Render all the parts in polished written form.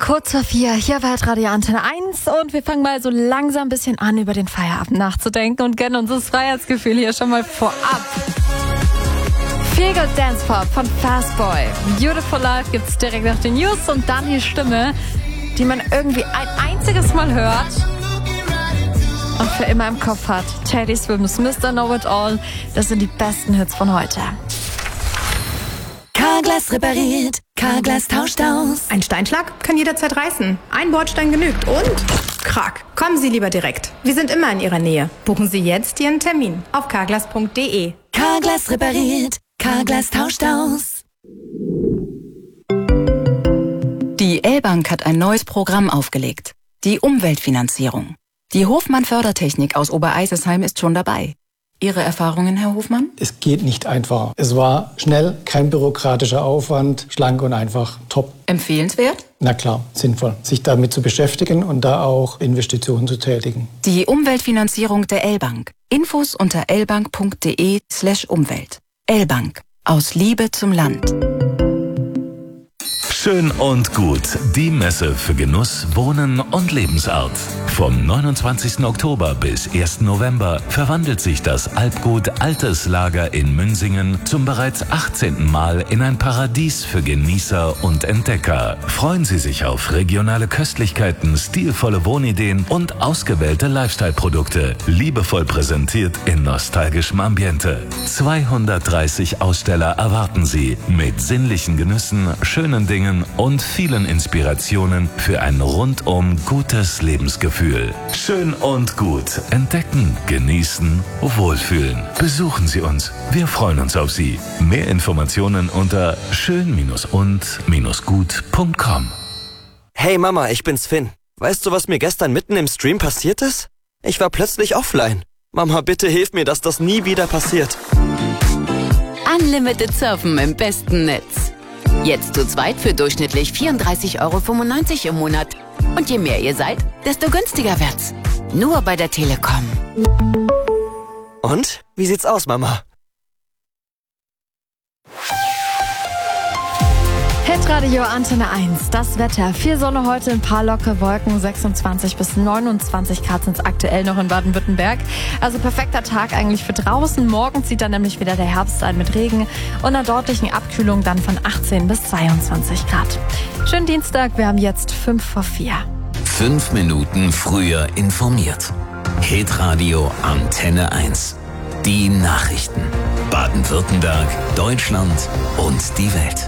Kurz vor 4, hier bei Radio Antenne 1 und wir fangen mal so langsam ein bisschen an, über den Feierabend nachzudenken und gönnen uns das Freiheitsgefühl hier schon mal vorab. Feel Good Dance Pop von Fastboy. Beautiful Life gibt's direkt nach den News und dann die Stimme, die man irgendwie ein einziges Mal hört und für immer im Kopf hat. Teddy Swims, Mr. Know It All, das sind die besten Hits von heute. Carglass repariert, Carglass tauscht aus. Ein Steinschlag kann jederzeit reißen. Ein Bordstein genügt und Krack. Kommen Sie lieber direkt. Wir sind immer in Ihrer Nähe. Buchen Sie jetzt Ihren Termin auf carglass.de. Carglass repariert, Carglass tauscht aus. Die L-Bank hat ein neues Programm aufgelegt. Die Umweltfinanzierung. Die Hofmann Fördertechnik aus Obereisesheim ist schon dabei. Ihre Erfahrungen, Herr Hofmann? Es geht nicht einfacher. Es war schnell, kein bürokratischer Aufwand, schlank und einfach top. Empfehlenswert? Na klar, sinnvoll, sich damit zu beschäftigen und da auch Investitionen zu tätigen. Die Umweltfinanzierung der L-Bank. Infos unter lbank.de/Umwelt. L-Bank. Aus Liebe zum Land. Schön und gut. Die Messe für Genuss, Wohnen und Lebensart. Vom 29. Oktober bis 1. November verwandelt sich das Alpgut Altes Lager in Münsingen zum bereits 18. Mal in ein Paradies für Genießer und Entdecker. Freuen Sie sich auf regionale Köstlichkeiten, stilvolle Wohnideen und ausgewählte Lifestyle-Produkte. Liebevoll präsentiert in nostalgischem Ambiente. 230 Aussteller erwarten Sie mit sinnlichen Genüssen, schönen Dingen und vielen Inspirationen für ein rundum gutes Lebensgefühl. Schön und gut. Entdecken, genießen, wohlfühlen. Besuchen Sie uns. Wir freuen uns auf Sie. Mehr Informationen unter schön-und-gut.com. Hey Mama, ich bin's Finn. Weißt du, was mir gestern mitten im Stream passiert ist? Ich war plötzlich offline. Mama, bitte hilf mir, dass das nie wieder passiert. Unlimited Surfen im besten Netz. Jetzt zu zweit für durchschnittlich 34,95 € im Monat. Und je mehr ihr seid, desto günstiger wird's. Nur bei der Telekom. Und? Wie sieht's aus, Mama? Hitradio Antenne 1, das Wetter. Viel Sonne heute, ein paar lockere Wolken, 26 bis 29 Grad sind es aktuell noch in Baden-Württemberg. Also perfekter Tag eigentlich für draußen. Morgen zieht dann nämlich wieder der Herbst ein mit Regen und einer deutlichen Abkühlung dann von 18 bis 22 Grad. Schönen Dienstag, wir haben jetzt 5 vor 4. 5 Minuten früher informiert. Hitradio Antenne 1. Die Nachrichten. Baden-Württemberg, Deutschland und die Welt.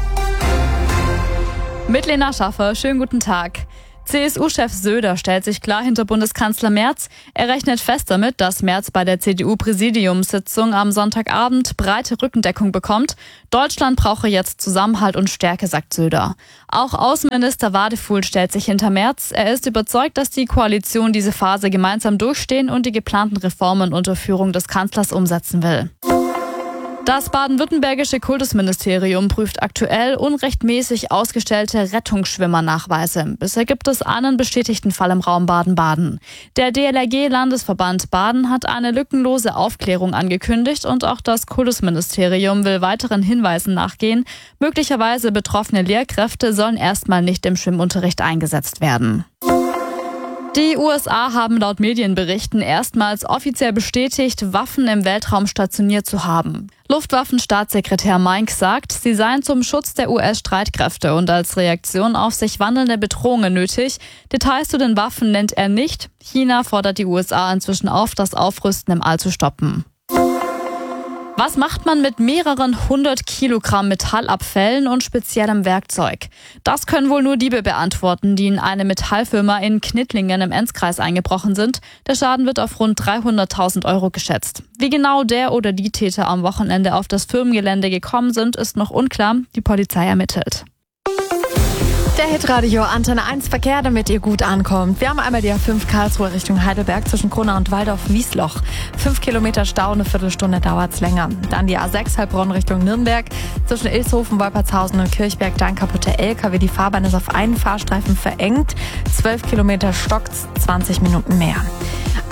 Mit Lena Schaffer, schönen guten Tag. CSU-Chef Söder stellt sich klar hinter Bundeskanzler Merz. Er rechnet fest damit, dass Merz bei der CDU-Präsidiumssitzung am Sonntagabend breite Rückendeckung bekommt. Deutschland brauche jetzt Zusammenhalt und Stärke, sagt Söder. Auch Außenminister Wadefuhl stellt sich hinter Merz. Er ist überzeugt, dass die Koalition diese Phase gemeinsam durchstehen und die geplanten Reformen unter Führung des Kanzlers umsetzen will. Das baden-württembergische Kultusministerium prüft aktuell unrechtmäßig ausgestellte Rettungsschwimmernachweise. Bisher gibt es einen bestätigten Fall im Raum Baden-Baden. Der DLRG-Landesverband Baden hat eine lückenlose Aufklärung angekündigt und auch das Kultusministerium will weiteren Hinweisen nachgehen. Möglicherweise betroffene Lehrkräfte sollen erstmal nicht im Schwimmunterricht eingesetzt werden. Die USA haben laut Medienberichten erstmals offiziell bestätigt, Waffen im Weltraum stationiert zu haben. Luftwaffenstaatssekretär Mike sagt, sie seien zum Schutz der US-Streitkräfte und als Reaktion auf sich wandelnde Bedrohungen nötig. Details zu den Waffen nennt er nicht. China fordert die USA inzwischen auf, das Aufrüsten im All zu stoppen. Was macht man mit mehreren 100 Kilogramm Metallabfällen und speziellem Werkzeug? Das können wohl nur Diebe beantworten, die in eine Metallfirma in Knittlingen im Enzkreis eingebrochen sind. Der Schaden wird auf rund 300.000 € geschätzt. Wie genau der oder die Täter am Wochenende auf das Firmengelände gekommen sind, ist noch unklar. Die Polizei ermittelt. Der Hitradio Antenne 1 Verkehr, damit ihr gut ankommt. Wir haben einmal die A5 Karlsruhe Richtung Heidelberg zwischen Kronau und Waldorf-Wiesloch. 5 Kilometer Stau, eine Viertelstunde dauert's länger. Dann die A6 Heilbronn Richtung Nürnberg zwischen Ilshofen, Wolpertshausen und Kirchberg. Dann kaputte LKW. Die Fahrbahn ist auf einen Fahrstreifen verengt. 12 Kilometer stockt's, 20 Minuten mehr.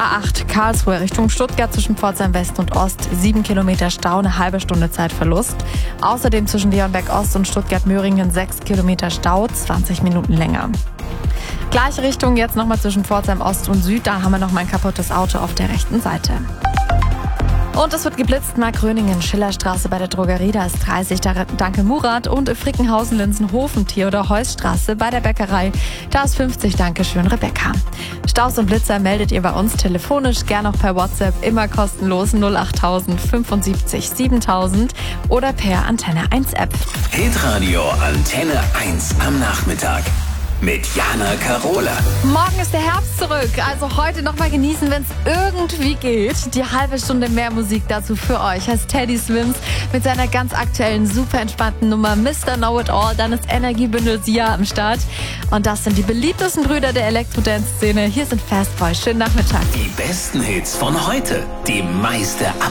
A8 Karlsruhe Richtung Stuttgart zwischen Pforzheim West und Ost 7 Kilometer Stau, eine halbe Stunde Zeitverlust. Außerdem zwischen Leonberg Ost und Stuttgart-Möhringen 6 Kilometer Stau, 20 Minuten länger. Gleiche Richtung jetzt nochmal zwischen Pforzheim Ost und Süd, da haben wir nochmal ein kaputtes Auto auf der rechten Seite. Und es wird geblitzt, Mark-Gröningen, Schillerstraße bei der Drogerie, da ist 30, danke Murat. Und Frickenhausen, Linsenhofen, Theodor-Heuss-Straße bei der Bäckerei, da ist 50, danke schön Rebecca. Staus und Blitzer meldet ihr bei uns telefonisch, gern auch per WhatsApp, immer kostenlos 08000 75 7000 oder per Antenne 1 App. Hitradio Antenne 1 am Nachmittag. Mit Jana Karola. Morgen ist der Herbst zurück, also heute nochmal genießen, wenn es irgendwie geht. Die halbe Stunde mehr Musik dazu für euch heißt Teddy Swims mit seiner ganz aktuellen, super entspannten Nummer Mr. Know It All. Dann ist Energiebündel Sia am Start. Und das sind die beliebtesten Brüder der Elektro-Dance-Szene. Hier sind Fast Boys. Schönen Nachmittag. Die besten Hits von heute. Die meiste